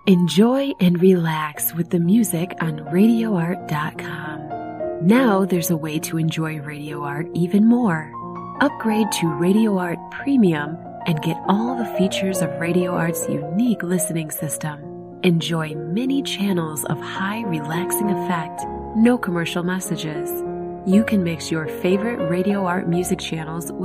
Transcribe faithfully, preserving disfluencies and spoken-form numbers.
Enjoy and relax with the music on radio art dot com. Now there's a way to enjoy Radio Art even more. Upgrade to Radio Art Premium and get all the features of Radio Art's unique listening system. Enjoy many channels of high relaxing effect, no commercial messages. You can mix your favorite Radio Art music channels with